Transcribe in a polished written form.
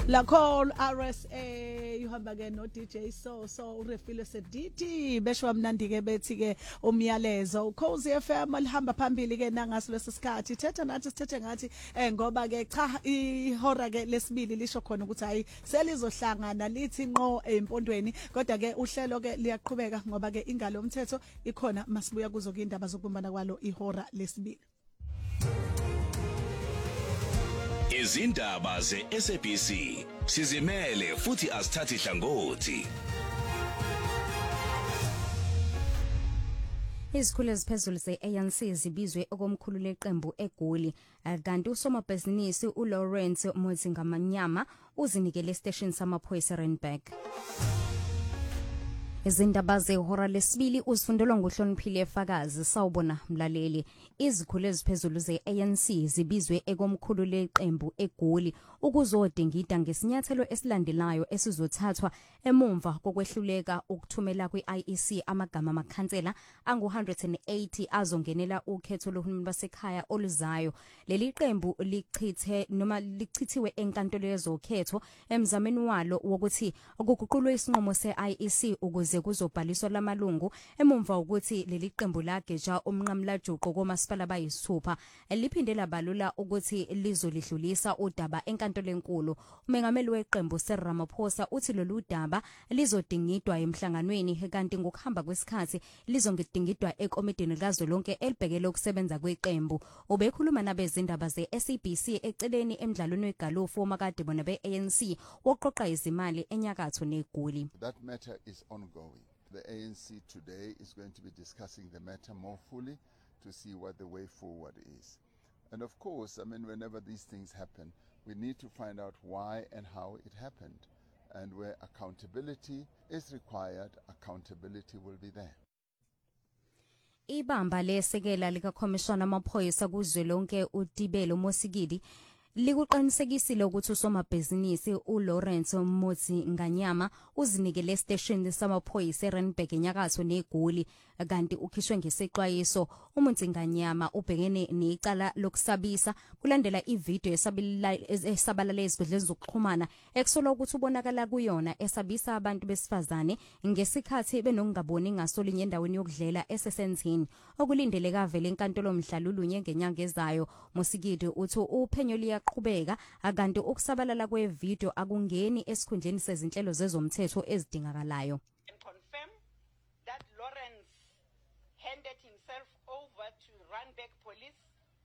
La call RSA uhamba ke no DJ so urefile sediti besho wamnandi ke bethi ke umyalezo Cozy FM lihamba phambili ke nangaso lesikhathi thetha nathi sithethe ngathi ngoba ke cha ihora ke lesibili lisho khona ukuthi hayi selizohlangana lithi nqo empondweni kodwa ke uhlelo ke liyaqhubeka ngoba ke ingalo umthetho ikhona masibuya kuzo ke indaba zokubumbana kwalo ihora lesibili. Izindaba ze-SABC sizimele futhi asithathi hlangothi. Izikhulu eziphezulu ze-ANC zibizwe okomkhulu leqembu eGoli kanti usomabhizinisi uLawrence Motsingamanyama uzinikele estation samaphoyisa eRandburg. Izindaba zehora lesibili usifundelwa nguHloniphile Efakazi sawubona mlaleli. Izikhulu eziphezulu ze-ANC zibizwe ekomkhulu leqembu eGoli ukuzodingida ngesinyathelo esilandelayo esizothathwa emumva kokwehluleka ukuthumela kwi-IEC amagama amakhansela angu-180 azongenela ukhetho lohulumeni basekhaya oluzayo. Leli qembu lichithiwe enkantolo yezokhetho emzameni walo wokuthi ukuguqulwe isinqumo se-IEC ukuze kuzobhaliswa lamalungu emumva ukuthi leli qembu lageja umnqamlajuqo komasipala bayisithupha liphinde labalula ukuthi lizolidlulisa udaba enkantolo enkulu. Umengameli weqembu Ramaphosa uthi lolu daba lizodingidwa emhlanganweni kanti ngokuhamba kwesikhathi lizongidingidwa ekomidini kazwelonke elibhekele ukusebenza kweqembu. Ubekhuluma nabezindaba ze-SABC eceleni emidlalweni wegalofu omakade bona be-ANC woqoqa izimali enyakatho neGoli. That matter is ongoing. The ANC today is going to be discussing the matter more fully to see what the way forward is. And of course, I mean, whenever these things happen, we need to find out why and how it happened. And where accountability is required, accountability will be there. Ibamba lesekela likaKhomishana amaphoyisa kuzwelonke uTibelo Mosikidi likuqinisekisile ukuthi usomabhizinisi uLawrence Motsingamanyama uzinikele estation samaphoyisa eRandburg enyakatho neGoli kanti ukhishwe ngesexwayiso. uMotsingamanyama ubhekene necala lokusabisa kulandela ivideo esabalala ezibhedlela zokuxhumana ekusolwa ukuthi ubonakala kuyona esabisa abantu besifazane ngesikhathi benokungaboni ngasolinye endaweni yokudlela esesenzini okulindeleka vele enkantolo mhlalulunye ngenyanga ezayo. Mosikidi uthi uphenyo liyaqhubeka kanti ukusabalala kwevideo akungeni esikhundleni sezinhlelo zezomthetho ezidingakalayo.